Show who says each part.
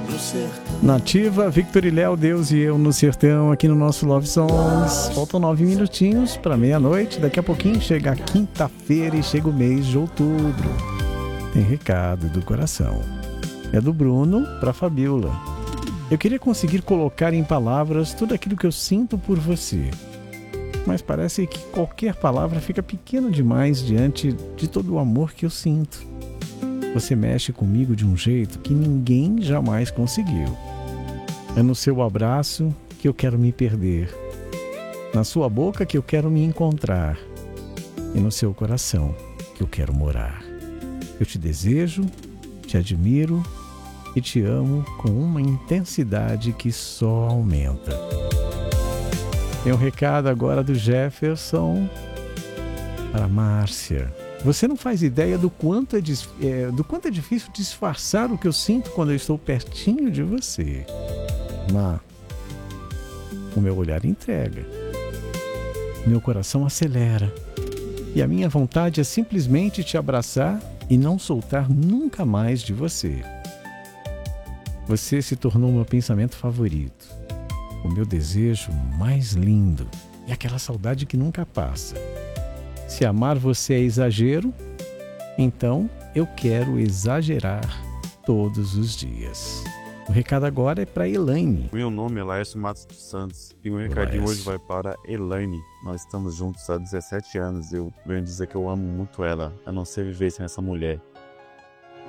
Speaker 1: Nativa, Victor e Léo, Deus e eu no sertão, aqui no nosso Love Songs. Faltam 9 minutinhos para meia-noite. Daqui a pouquinho chega a quinta-feira e chega o mês de outubro. Tem recado do coração. É do Bruno para Fabiola. Eu queria conseguir colocar em palavras tudo aquilo que eu sinto por você. Mas parece que qualquer palavra fica pequena demais diante de todo o amor que eu sinto. Você mexe comigo de um jeito que ninguém jamais conseguiu. É no seu abraço que eu quero me perder. Na sua boca que eu quero me encontrar. E no seu coração que eu quero morar. Eu te desejo, te admiro e te amo com uma intensidade que só aumenta. Tem um recado agora do Jefferson para Márcia. Você não faz ideia do quanto é difícil disfarçar o que eu sinto quando eu estou pertinho de você. Mas o meu olhar entrega. Meu coração acelera. E a minha vontade é simplesmente te abraçar e não soltar nunca mais de você. Você se tornou meu pensamento favorito. O meu desejo mais lindo e aquela saudade que nunca passa. Se amar você é exagero, então eu quero exagerar todos os dias. O recado agora é para Elaine.
Speaker 2: Meu nome é Laércio Matos dos Santos e o recadinho hoje vai para Elaine. Nós estamos juntos há 17 anos. Eu venho dizer que eu amo muito ela, a não ser viver sem essa mulher.